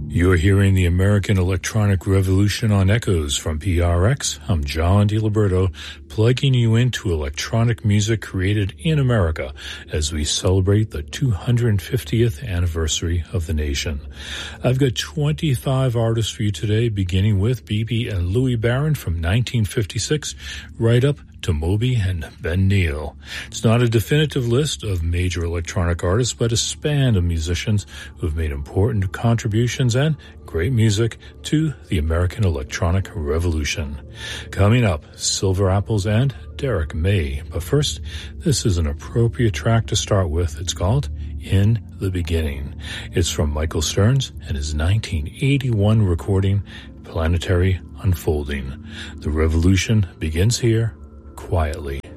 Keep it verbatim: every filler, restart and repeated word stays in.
You're hearing the American Electronic Revolution on Echoes from P R X. I'm John DiLiberto, plugging you into electronic music created in America as we celebrate the two hundred fiftieth anniversary of the nation. I've got twenty-five artists for you today, beginning with B B and Louis Barron from nineteen fifty-six, right up to Moby and Ben Neal. It's not a definitive list of major electronic artists, but a span of musicians who have made important contributions and great music to the American Electronic Revolution. Coming up, Silver Apples and Derek May. But first, this is an appropriate track to start with. It's called In the Beginning. It's from Michael Stearns and his nineteen eighty-one recording, Planetary Unfolding. The revolution begins here, quietly.